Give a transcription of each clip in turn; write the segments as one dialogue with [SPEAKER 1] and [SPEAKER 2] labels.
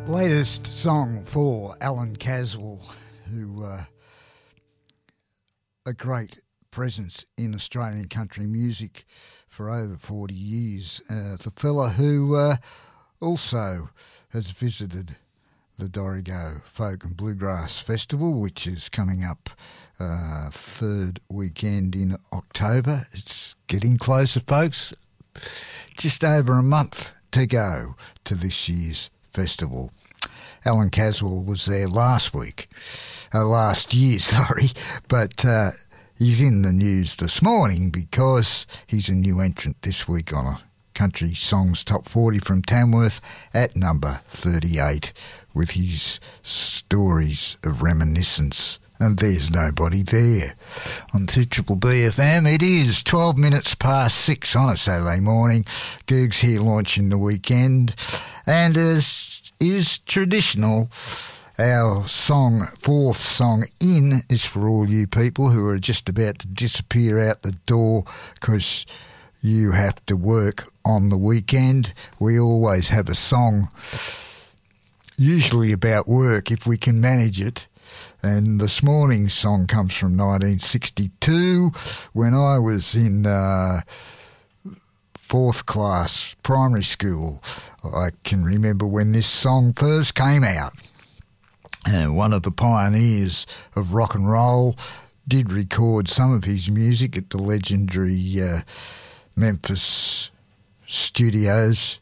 [SPEAKER 1] Latest song for Alan Caswell, who a great presence in Australian country music for over 40 years. The fella who also has visited the Dorrigo Folk and Bluegrass Festival, which is coming up third weekend in October. It's getting closer, folks. Just over a month to go to this year's festival. Alan Caswell was there last year, but he's in the news this morning because he's a new entrant this week on a Country Songs Top 40 from Tamworth at number 38 with his Stories of Reminiscence. And there's nobody there. On 2BBB FM, it is 12 minutes past 6 on a Saturday morning. Googs here launching the weekend. And as is traditional, our fourth song in is for all you people who are just about to disappear out the door because you have to work on the weekend. We always have a song, usually about work if we can manage it. And this morning's song comes from 1962 when I was in fourth class primary school. I can remember when this song first came out. And one of the pioneers of rock and roll did record some of his music at the legendary Memphis studios,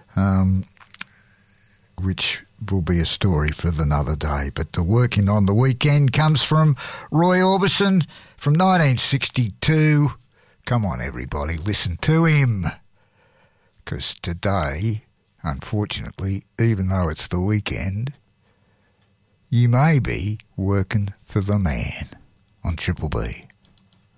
[SPEAKER 1] which will be a story for another day. But the working on the weekend comes from Roy Orbison from 1962. Come on, everybody, listen to him. Because today, unfortunately, even though it's the weekend, you may be working for the man on Triple B.